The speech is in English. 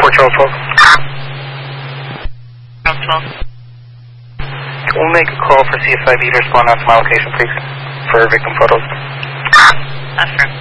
Charles 12. Charles 12. We'll make a call for CSIB to respond out to my location, please, for victim photos. Affirm.